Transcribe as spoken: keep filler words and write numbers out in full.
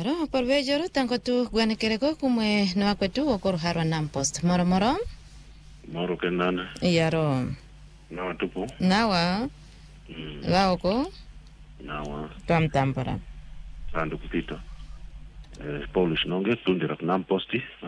Yaro, por vejoro, tango tu guanekereko kumwe no kwetu okor harwa nampost. Moro moro? Moro kenana. Yaro. Nawa tupo. Nawa. Mm. Waoko. Nawa. Tam tampara. Sandu kupita. Eh, Polish nonge tundirak namposti.